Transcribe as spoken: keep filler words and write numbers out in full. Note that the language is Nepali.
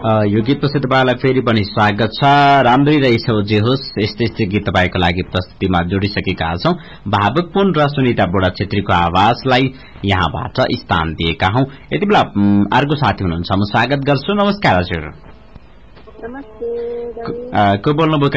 यो गीतपछि तपाईँलाई फेरि पनि स्वागत छ। राम्रै रहेछौ जे होस्, यस्तै यस्तै गीत तपाईँको लागि प्रस्तुतिमा जोडिसकेका छौं। भावुकपूर्ण र सुनिता बुढा छेत्रीको आवाजलाई यहाँबाट स्थान दिएका हौं। यति बेला अर्को साथी हुनुहुन्छ, म स्वागत गर्छु। नमस्कार हजुर। नमस्ते। को बोल्नुभयो?